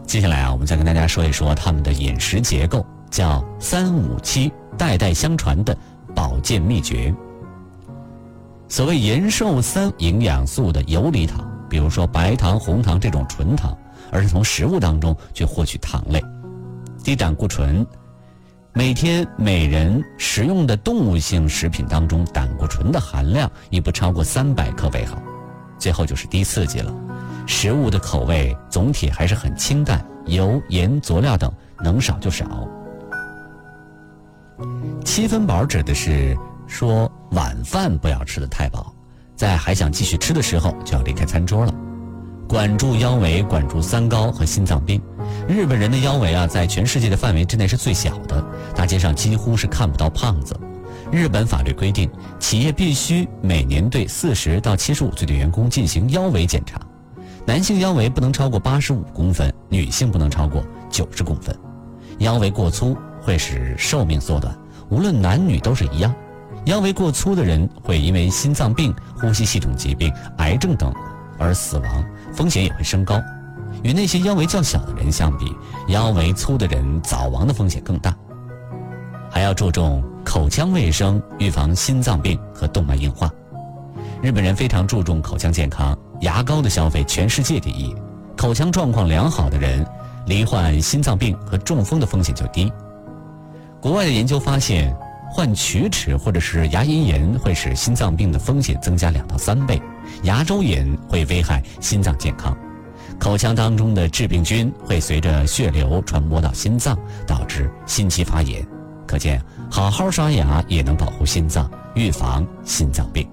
接下来啊，我们再跟大家说一说他们的饮食结构，叫357代代相传的保健秘诀。所谓延寿3营养素的游离糖，比如说白糖、红糖这种纯糖，而是从食物当中去获取糖类。低胆固醇，每天每人食用的动物性食品当中胆固醇的含量以不超过300克为好。最后就是低刺激了，食物的口味总体还是很清淡，油、盐、佐料等能少就少。7分饱指的是说晚饭不要吃得太饱，在还想继续吃的时候就要离开餐桌了。管住腰围，管住三高和心脏病。日本人的腰围啊，在全世界的范围之内是最小的，大街上几乎是看不到胖子。日本法律规定，企业必须每年对40到75岁的员工进行腰围检查，男性腰围不能超过85公分，女性不能超过90公分。腰围过粗会使寿命缩短，无论男女都是一样。腰围过粗的人会因为心脏病、呼吸系统疾病、癌症等而死亡，风险也会升高。与那些腰围较小的人相比，腰围粗的人早亡的风险更大。还要注重口腔卫生，预防心脏病和动脉硬化。日本人非常注重口腔健康，牙膏的消费全世界第一。口腔状况良好的人，罹患心脏病和中风的风险就低。国外的研究发现，患龋齿或者是牙龈炎会使心脏病的风险增加2到3倍，牙周炎会危害心脏健康。口腔当中的致病菌会随着血流传播到心脏，导致心肌发炎。可见好好刷牙也能保护心脏，预防心脏病。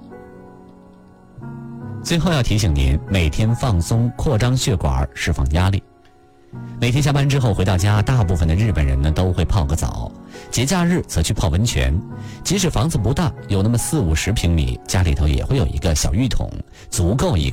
最后要提醒您，每天放松，扩张血管，释放压力。每天下班之后回到家，大部分的日本人呢都会泡个澡，节假日则去泡温泉。即使房子不大，有那么40-50平米，家里头也会有一个小浴桶，足够一个